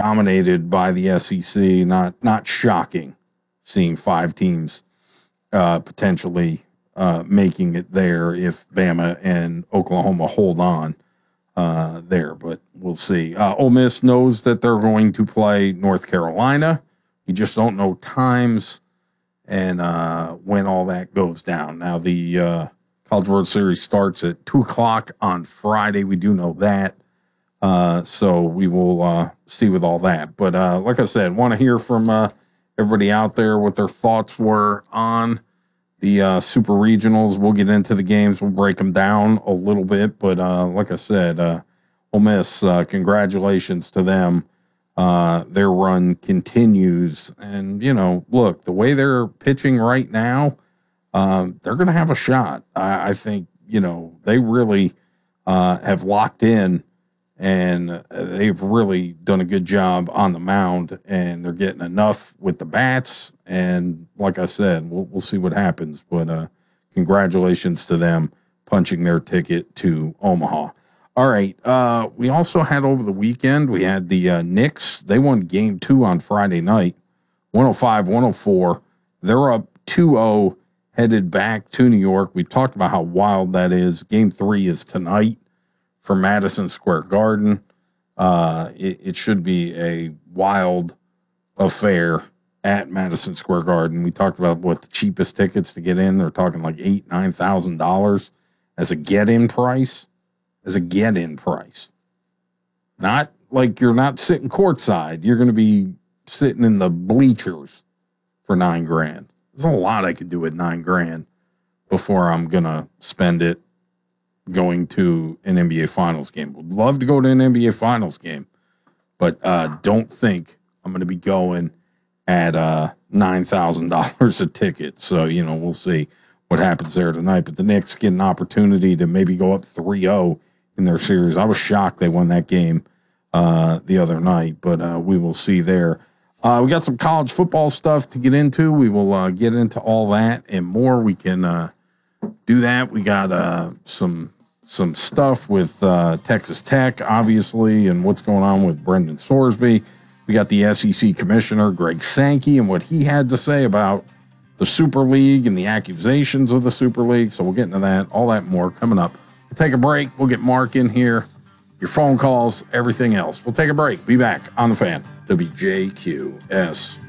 dominated by the SEC. Not shocking seeing 5 teams potentially making it there if Bama and Oklahoma hold on there, but we'll see. Ole Miss knows that they're going to play North Carolina. You just don't know times and when all that goes down. Now, the College World Series starts at 2 o'clock on Friday. We do know that. So we will see with all that. But like I said, want to hear from everybody out there what their thoughts were on the Super Regionals. We'll get into the games. We'll break them down a little bit. But like I said, Ole Miss, congratulations to them. Their run continues. And, look, the way they're pitching right now, they're going to have a shot. I think, they really have locked in, and they've really done a good job on the mound, and they're getting enough with the bats. And like I said, we'll see what happens. But congratulations to them punching their ticket to Omaha. All right. We also had over the weekend, we had the Knicks. They won game 2 on Friday night, 105-104. They're up 2-0, headed back to New York. We talked about how wild that is. Game 3 is tonight for Madison Square Garden. It should be a wild affair at Madison Square Garden. We talked about what the cheapest tickets to get in. They're talking like $8,000-$9,000 as a get-in price. Not like you're not sitting courtside. You're going to be sitting in the bleachers for $9,000. There's a lot I could do with $9,000 before I'm going to spend it going to an NBA Finals game. Would love to go to an NBA Finals game, but don't think I'm going to be going at $9,000 a ticket. So, we'll see what happens there tonight. But the Knicks get an opportunity to maybe go up 3-0 in their series. I was shocked they won that game the other night, but we will see there. We got some college football stuff to get into. We will get into all that and more. We can do that. We got some stuff with Texas Tech, obviously, and what's going on with Brendan Sorsby. We got the SEC Commissioner, Greg Sankey, and what he had to say about the Super League and the accusations of the Super League. So we'll get into that, all that more coming up. We'll take a break. We'll get Mark in here, your phone calls, everything else. We'll take a break. Be back on the Fan, WJQS.